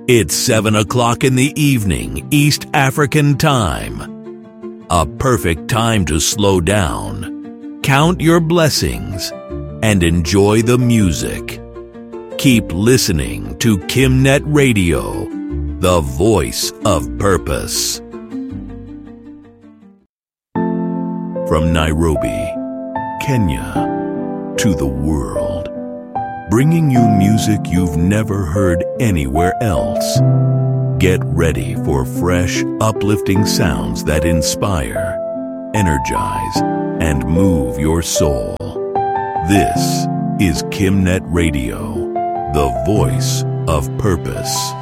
It's 7 o'clock in the evening, East African time. A perfect time to slow down, count your blessings, and enjoy the music. Keep listening to KimNet Radio, the voice of purpose. From Nairobi, Kenya, to the world, bringing you music you've never heard anywhere else. Get ready for fresh, uplifting sounds that inspire, energize, and move your soul. This is KimNet Radio, the voice of purpose.